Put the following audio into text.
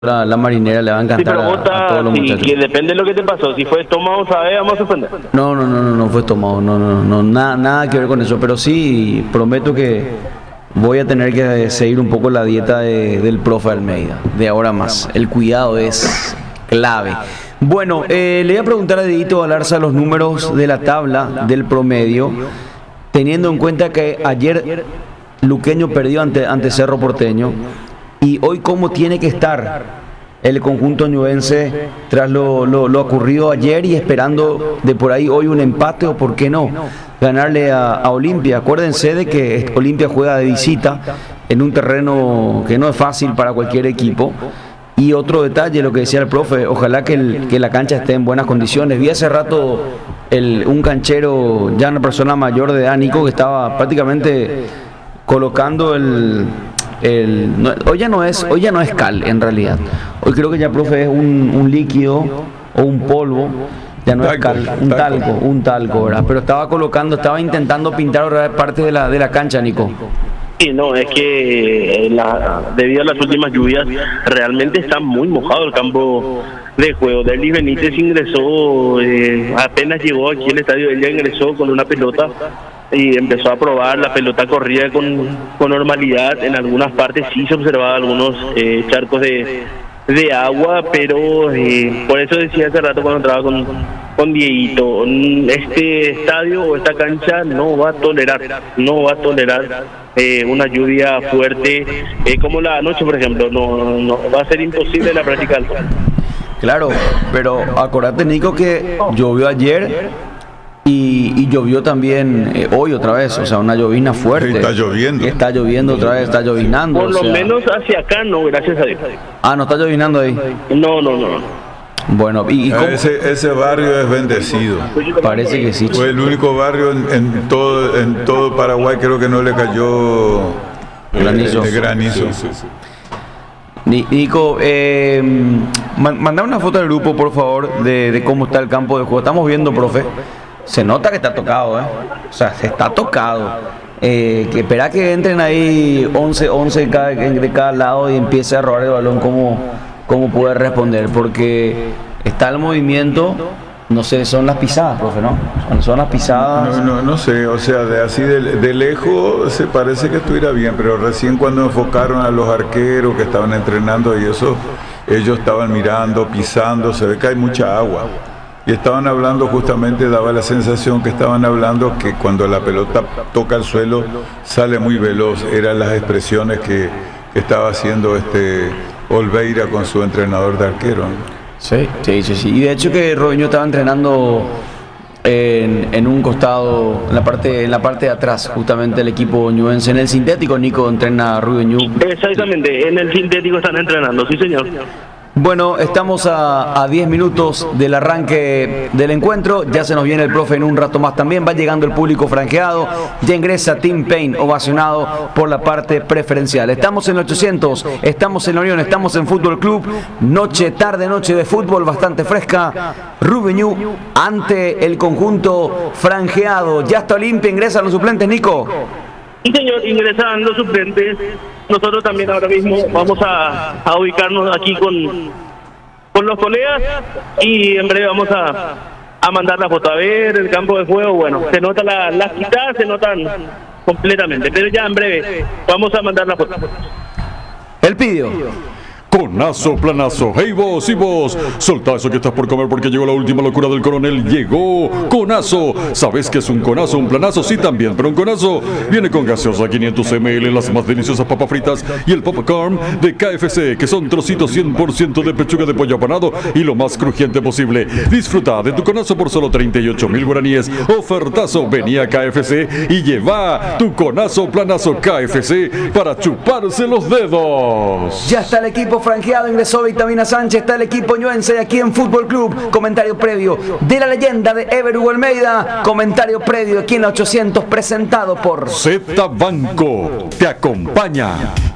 la marinera le va a Sí, encantar pero vos a todos los sí, muchachos. que depende de lo que te pasó. Si fue estómago, ¿sabes? Vamos a suspender. No fue estómago, no, nada que ver con eso, pero sí prometo que voy a tener que seguir un poco la dieta del profe Almeida, de ahora más. El cuidado es clave. Bueno, le voy a preguntar a Dieguito Galarza los números de la tabla del promedio, teniendo en cuenta que ayer Luqueño perdió ante Cerro Porteño, y hoy cómo tiene que estar el conjunto ñubense tras lo ocurrido ayer y esperando de por ahí hoy un empate o por qué no ganarle a Olimpia. Acuérdense de que Olimpia juega de visita en un terreno que no es fácil para cualquier equipo. Y otro detalle, lo que decía el profe, ojalá que la cancha esté en buenas condiciones. Vi hace rato un canchero, ya una persona mayor de edad, Nico, que estaba prácticamente colocando hoy ya no es cal en realidad. Hoy creo que ya, profe, es un líquido o un polvo, ya no es cal, un talco, ¿verdad? Pero estaba intentando pintar otra vez parte de la cancha, Nico. Sí, no, es que debido a las últimas lluvias realmente está muy mojado el campo de juego. Derlis Benítez ingresó, apenas llegó aquí al estadio, él ya ingresó con una pelota y empezó a probar. La pelota corría con normalidad. En algunas partes sí se observaban algunos charcos de agua, pero por eso decía hace rato cuando entraba con Dieguito, este estadio o esta cancha no va a tolerar una lluvia fuerte como la anoche, por ejemplo. No va a ser imposible la práctica. Claro, pero acordate, Nico, que llovió ayer y llovió también hoy otra vez, o sea, una llovizna fuerte. Está lloviendo. Está lloviendo otra vez, está llovinando. Por lo menos hacia acá no, gracias a Dios. Ah, no está llovinando ahí. No. Bueno, ¿y cómo? Ese barrio es bendecido. Parece que sí. Fue el único barrio en todo Paraguay, creo que no le cayó granizo. granizo. Nico, mandame una foto del grupo, por favor, de cómo está el campo de juego. Estamos viendo, profe. Se nota que está tocado, O sea, se está tocado. Que espera que entren ahí 11 de cada lado y empiece a robar el balón, cómo poder responder. Porque está el movimiento, no sé, son las pisadas, profe, ¿no? Son las pisadas. No sé, o sea, de lejos se parece que estuviera bien, pero recién cuando enfocaron a los arqueros que estaban entrenando y eso, ellos estaban mirando, pisando, se ve que hay mucha agua. Y estaban hablando justamente, daba la sensación que estaban hablando que cuando la pelota toca el suelo sale muy veloz. Eran las expresiones que estaba haciendo Olveira con su entrenador de arquero. Sí. Y de hecho que Robinho estaba entrenando en un costado, en la parte de atrás, justamente el equipo ñubense. En el sintético, Nico, entrena a Robinho. Exactamente, en el sintético están entrenando, sí señor. Bueno, estamos a 10 minutos del arranque del encuentro. Ya se nos viene el profe en un rato más también. Va llegando el público franjeado. Ya ingresa Tim Payne, ovacionado por la parte preferencial. Estamos en 800, estamos en la Unión, estamos en Fútbol Club. Noche de fútbol bastante fresca. Rubeñú ante el conjunto franjeado. Ya está Olimpia, ingresan los suplentes, Nico. Sí señor, ingresan los suplentes. Nosotros también ahora mismo vamos a ubicarnos aquí con los colegas y en breve vamos a mandar la foto a ver el campo de juego. Bueno, se notan las quitadas, se notan completamente, pero ya en breve vamos a mandar la foto. El pidió. Conazo, planazo, hey vos y vos, soltá eso que estás por comer porque llegó la última locura del coronel, llegó Conazo. ¿Sabes qué es un conazo? Un planazo sí también, pero un conazo viene con gaseosa 500 ml, las más deliciosas papas fritas y el popcorn de KFC, que son trocitos 100% de pechuga de pollo apanado y lo más crujiente posible. Disfruta de tu conazo por solo 38.000 guaraníes. Ofertazo, vení a KFC y lleva tu conazo, planazo KFC para chuparse los dedos. Ya está el equipo franjeado, ingresó Vitamina Sánchez, está el equipo ñuense aquí en Fútbol Club. Comentario previo de la leyenda de Ever Hugo Almeida. Comentario previo aquí en 800 presentado por Z Banco te acompaña.